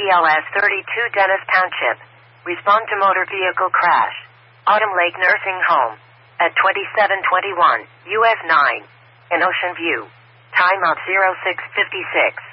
BLS 32 Dennis Township. Respond to motor vehicle crash. Autumn Lake Nursing Home. At 2721 US 9. In Ocean View. Time of 0656.